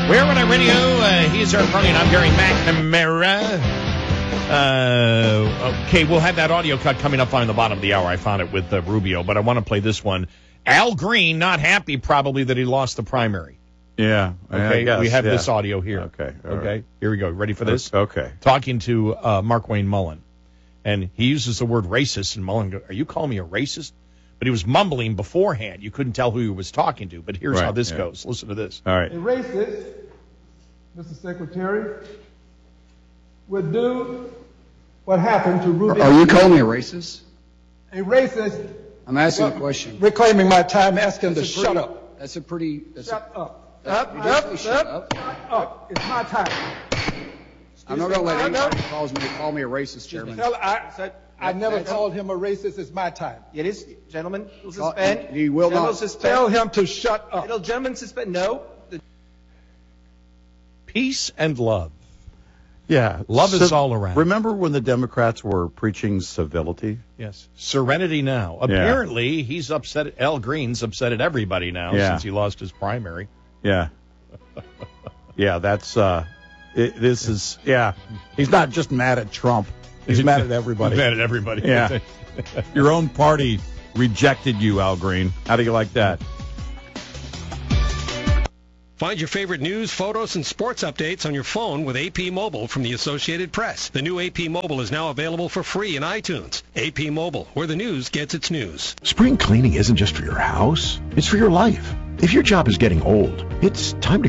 Where Would I Win You? He's our opponent. I'm Gary McNamara. Okay, we'll have that audio cut coming up on the bottom of the hour. I found it with Rubio, but I want to play this one. Al Green, not happy probably that he lost the primary. Yeah. Okay, guess, we have this audio here. Okay. Right. Here we go. Ready for this? Okay. Talking to Mark Wayne Mullen. And he uses the word racist, and Mullen goes, "Are you calling me a racist?" But he was mumbling beforehand. You couldn't tell who he was talking to. But here's how this goes. Listen to this. All right. A racist, Mr. Secretary, would do what happened to Ruby. Are you calling me a racist? A racist. I'm asking a question. Reclaiming my time, ask him to shut up. That's a pretty... Shut up. Shut Up. It's my time. I'm not going to let anybody call me a racist, Chairman. I never called him a racist. It's my time. It is, gentlemen. We'll suspend. He will not. Tell him to shut up. Gentlemen, suspend. No. Peace and love. Yeah. Love is all around. Remember when the Democrats were preaching civility? Yes. Serenity now. Apparently, he's upset. Al Green's upset at everybody now since he lost his primary. Yeah. Yeah, that's... This is... Yeah. He's not just mad at Trump. He's mad at everybody. He's mad at everybody. Yeah. Your own party rejected you, Al Green. How do you like that? Find your favorite news, photos, and sports updates on your phone with AP Mobile from the Associated Press. The new AP Mobile is now available for free in iTunes. AP Mobile, where the news gets its news. Spring cleaning isn't just for your house. It's for your life. If your job is getting old, it's time to